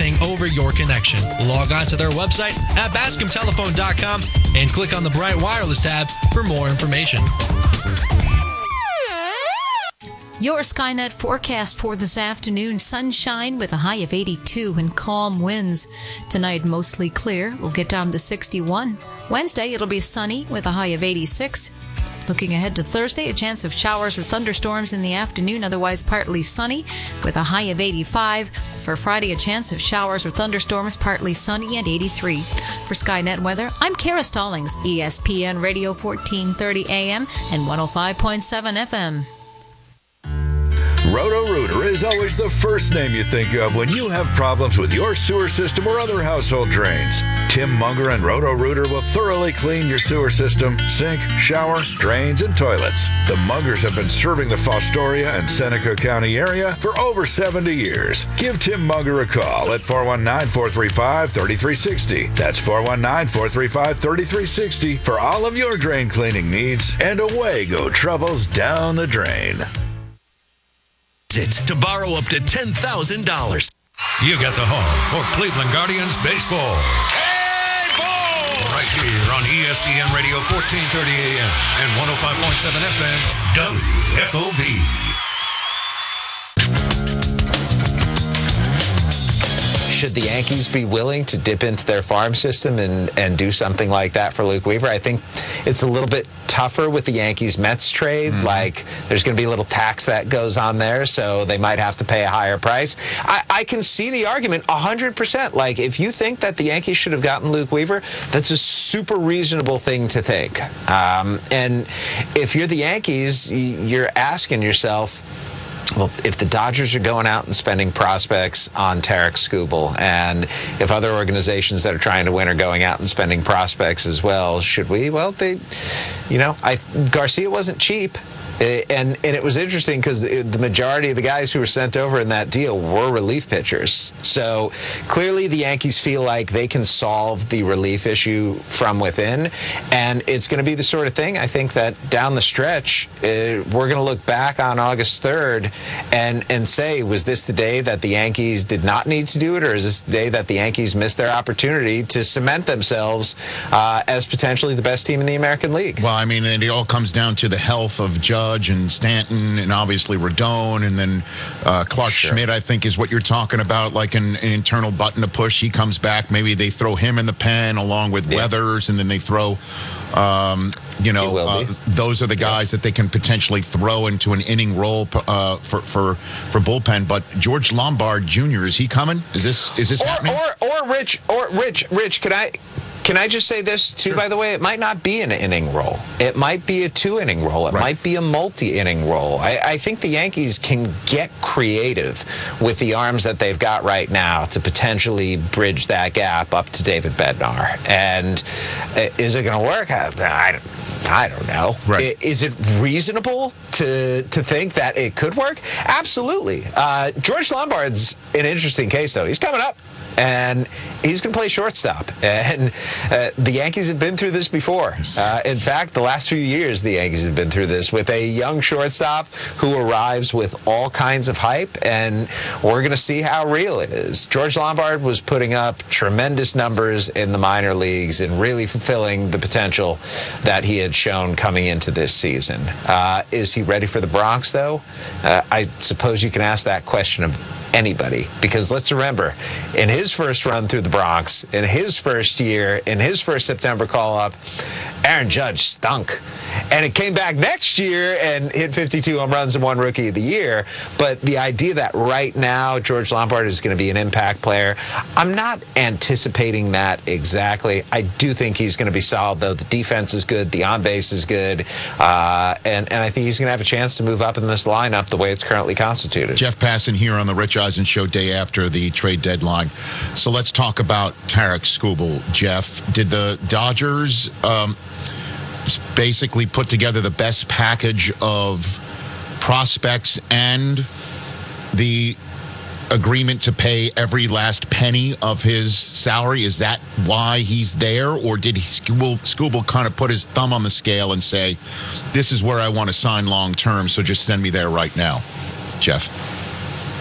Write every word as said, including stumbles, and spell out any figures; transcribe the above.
everything over your connection. Log on to their website at bascom telephone dot com and click on the Bright Wireless tab for more information. Your Skynet forecast for this afternoon: sunshine with a high of eighty-two and calm winds. Tonight, mostly clear. We'll get down to sixty-one. Wednesday, it'll be sunny with a high of eighty-six. Looking ahead to Thursday, a chance of showers or thunderstorms in the afternoon, otherwise partly sunny with a high of eighty-five. For Friday, a chance of showers or thunderstorms, partly sunny at eighty-three. For Skynet Weather, I'm Kara Stallings, E S P N Radio fourteen thirty A M and one oh five point seven F M. Roto-Rooter is always the first name you think of when you have problems with your sewer system or other household drains. Tim Munger and Roto-Rooter will thoroughly clean your sewer system, sink, shower, drains, and toilets. The Mungers have been serving the Fostoria and Seneca County area for over seventy years. Give Tim Munger a call at four one nine, four three five, three three six zero. That's four one nine, four three five, three three six zero for all of your drain cleaning needs, and away go troubles down the drain. It to borrow up to ten thousand dollars. You got the home for Cleveland Guardians baseball. Hey, ball! Right here on E S P N Radio fourteen thirty A M and one oh five point seven F M W F O B. Should the Yankees be willing to dip into their farm system and, and do something like that for Luke Weaver? I think it's a little bit tougher with the Yankees-Mets trade. Mm-hmm. Like, there's going to be a little tax that goes on there, so they might have to pay a higher price. I, I can see the argument one hundred percent. Like, if you think that the Yankees should have gotten Luke Weaver, that's a super reasonable thing to think. Um, and if you're the Yankees, you're asking yourself, well, if the Dodgers are going out and spending prospects on Tarik Skubal, and if other organizations that are trying to win are going out and spending prospects as well, should we? Well, they, you know, I Garcia wasn't cheap. And and it was interesting because the majority of the guys who were sent over in that deal were relief pitchers. So clearly the Yankees feel like they can solve the relief issue from within. And it's going to be the sort of thing, I think, that down the stretch, uh, we're going to look back on August third and, and say, was this the day that the Yankees did not need to do it? Or is this the day that the Yankees missed their opportunity to cement themselves uh, as potentially the best team in the American League? Well, I mean, it all comes down to the health of Judge and Stanton and obviously Rodon, and then uh, Clark sure. Schmidt, I think, is what you're talking about, like an, an internal button to push. He comes back. Maybe they throw him in the pen along with yeah. Weathers, and then they throw, um, you know, uh, those are the guys yeah. that they can potentially throw into an inning role uh, for, for for bullpen. But George Lombard Junior, is he coming? Is this is this or, happening? Or or Rich or Rich Rich, can I? Can I just say this, too, sure. by the way? It might not be an inning role. It might be a two-inning role. It right. might be a multi-inning role. I, I think the Yankees can get creative with the arms that they've got right now to potentially bridge that gap up to David Bednar. And uh, is it going to work? I, I, I don't know. Right. Is it reasonable to to think that it could work? Absolutely. Uh, George Lombard's an interesting case, though. He's coming up. And he's going to play shortstop. And uh, the Yankees have been through this before. Uh, in fact, the last few years, the Yankees have been through this with a young shortstop who arrives with all kinds of hype. And we're going to see how real it is. George Lombard was putting up tremendous numbers in the minor leagues and really fulfilling the potential that he had shown coming into this season. Uh, is he ready for the Bronx, though? Uh, I suppose you can ask that question of anybody, because let's remember, in his first run through the Bronx, in his first year, in his first September call-up, Aaron Judge stunk. And it came back next year and hit fifty-two home runs and won Rookie of the Year. But the idea that right now George Lombard is going to be an impact player, I'm not anticipating that exactly. I do think he's going to be solid, though. The defense is good. The on-base is good. Uh, and, and I think he's going to have a chance to move up in this lineup the way it's currently constituted. Jeff Passan here on the Rich Eisen Show day after the trade deadline. So let's talk about Tarik Skubal, Jeff. Did the Dodgers um, basically put together the best package of prospects and the agreement to pay every last penny of his salary? Is that why he's there? Or did he, Skubal, Skubal kind of put his thumb on the scale and say, this is where I want to sign long term, so just send me there right now? Jeff?